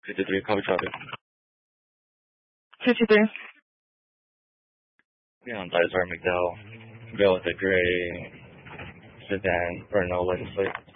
53, copy traffic. 53. Be on Dysart McDowell. Go with the gray sedan for no license plate.